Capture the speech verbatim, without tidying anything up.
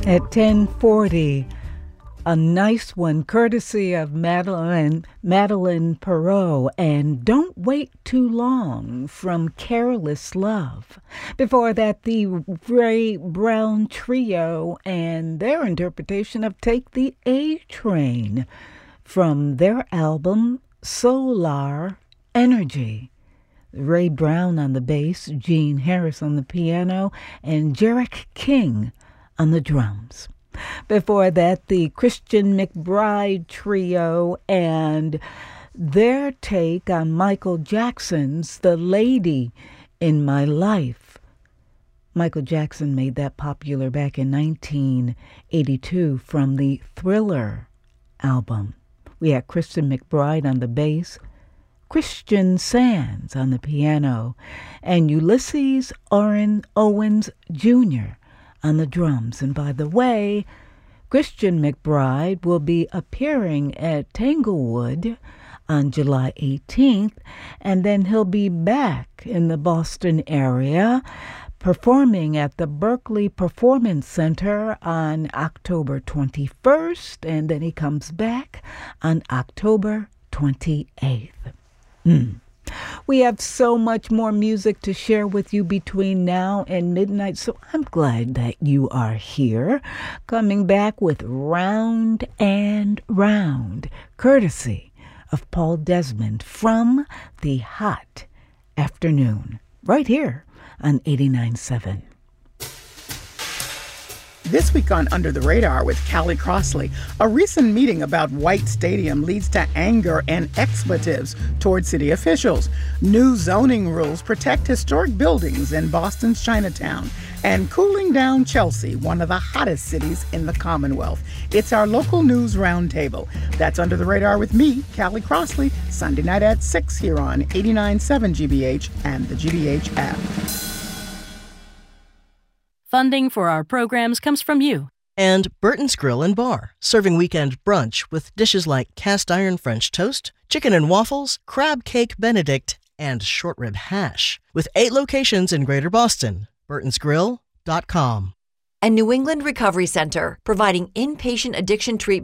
At ten forty, a nice one courtesy of Madeline, Madeline Perot and Don't Wait Too Long from Careless Love. Before that, the Ray Brown Trio and their interpretation of Take the A Train from their album Solar Energy. Ray Brown on the bass, Gene Harris on the piano, and Jarek King on the drums. Before that, the Christian McBride Trio and their take on Michael Jackson's The Lady in My Life. Michael Jackson made that popular back in nineteen eighty-two from the Thriller album. We had Christian McBride on the bass, Christian Sands on the piano, and Ulysses Oren Owens Junior on the drums. And by the way, Christian McBride will be appearing at Tanglewood on July eighteenth, and then he'll be back in the Boston area performing at the Berkeley Performance Center on October twenty-first, and then he comes back on October twenty-eighth. Mm. We have so much more music to share with you between now and midnight, so I'm glad that you are here. Coming back with Round and Round, courtesy of Paul Desmond from the Hot Afternoon, right here on eighty-nine point seven. This week on Under the Radar with Callie Crossley, a recent meeting about White Stadium leads to anger and expletives toward city officials. New zoning rules protect historic buildings in Boston's Chinatown. And cooling down Chelsea, one of the hottest cities in the Commonwealth. It's our local news roundtable. That's Under the Radar with me, Callie Crossley, Sunday night at six here on eighty-nine point seven G B H and the G B H app. Funding for our programs comes from you. And Burton's Grill and Bar, serving weekend brunch with dishes like cast iron French toast, chicken and waffles, crab cake Benedict, and short rib hash. With eight locations in Greater Boston. burtons grill dot com. And New England Recovery Center, providing inpatient addiction treatment